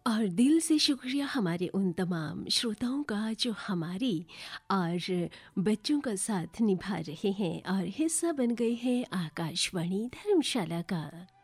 और दिल से शुक्रिया हमारे उन तमाम श्रोताओं का जो हमारी और बच्चों का साथ निभा रहे हैं और हिस्सा बन गए हैं आकाशवाणी धर्मशाला का।